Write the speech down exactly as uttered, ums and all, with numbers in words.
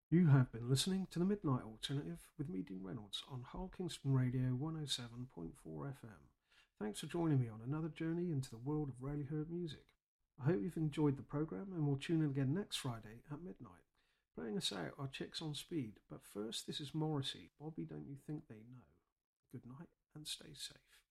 You have been listening to the Midnight Alternative with me, Dean Reynolds, on Hull Kingston Radio one oh seven point four F M. Thanks for joining me on another journey into the world of rarely heard music. I hope you've enjoyed the programme and will tune in again next Friday at midnight. Playing us out are Chicks on Speed, but first this is Morrissey, Bobby Don't You Think They Know. Good night and stay safe.